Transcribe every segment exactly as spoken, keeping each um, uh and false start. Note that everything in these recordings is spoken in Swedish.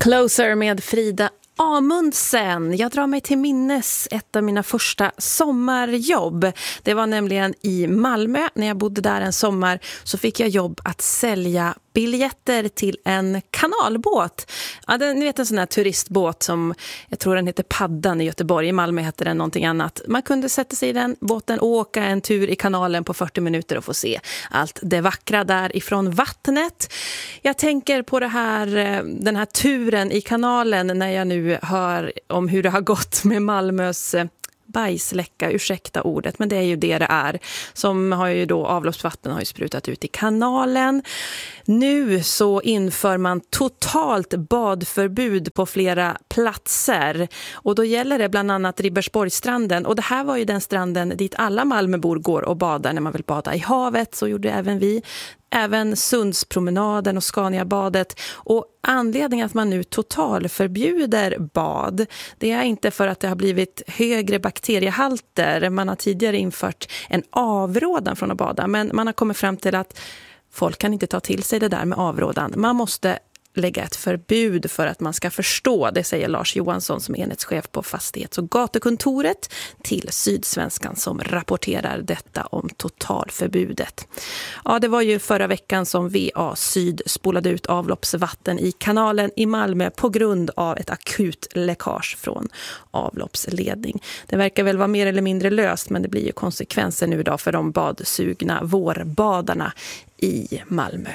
Closer med Frida Amundsen. Jag drar mig till minnes ett av mina första sommarjobb. Det var nämligen i Malmö. När jag bodde där en sommar så fick jag jobb att sälja biljetter till en kanalbåt. Ja, det, ni vet en sån här turistbåt som, jag tror den heter Paddan i Göteborg. I Malmö heter den någonting annat. Man kunde sätta sig i den båten och åka en tur i kanalen på fyrtio minuter och få se allt det vackra där ifrån vattnet. Jag tänker på det här, den här turen i kanalen när jag nu hör om hur det har gått med Malmös bajsläcka, ursäkta ordet, men det är ju det det är. Som har ju då, avloppsvatten har ju sprutat ut i kanalen. Nu så inför man totalt badförbud på flera platser. Och då gäller det bland annat Ribersborgsstranden. Och det här var ju den stranden dit alla Malmöbor går och badar när man vill bada i havet. Så gjorde även vi. Även Sundspromenaden och Scaniabadet. Och anledningen att man nu totalförbjuder bad, det är inte för att det har blivit högre bakteriehalter. Man har tidigare infört en avrådan från att bada, men man har kommit fram till att folk kan inte ta till sig det där med avrådan. Man måste lägga ett förbud för att man ska förstå, det säger Lars Johansson som enhetschef på Fastighets- och gatukontoret till Sydsvenskan som rapporterar detta om totalförbudet. Ja, det var ju förra veckan som V A Syd spolade ut avloppsvatten i kanalen i Malmö på grund av ett akut läckage från avloppsledning. Det verkar väl vara mer eller mindre löst, men det blir ju konsekvenser nu då för de badsugna vårbadarna i Malmö.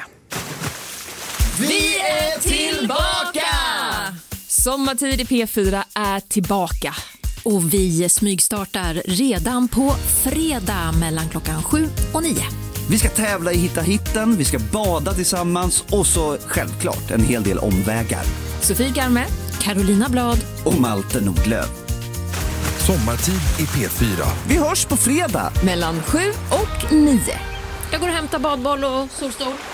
Vi är tillbaka! Sommartid i P fyra är tillbaka. Och vi smygstartar redan på fredag mellan klockan sju och nio. Vi ska tävla i Hitta Hitten, vi ska bada tillsammans och så självklart en hel del omvägar. Sofie Garme, Carolina Blad och Malte Nordlöf. Sommartid i P fyra. Vi hörs på fredag mellan sju och nio. Jag går och hämtar badboll och solstol.